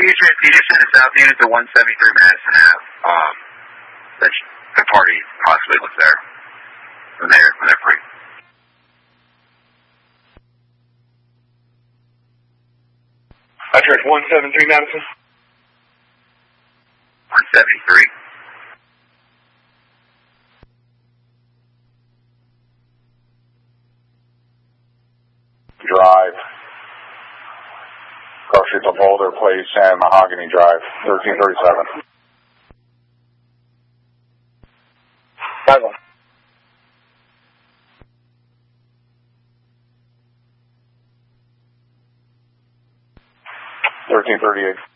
you just sent a south unit to 173 Madison Ave. The party possibly was there when they're free. Address 173 Madison. 173. Drive. Across street to Boulder Place and Mahogany Drive, 1337. 5-1. 1338.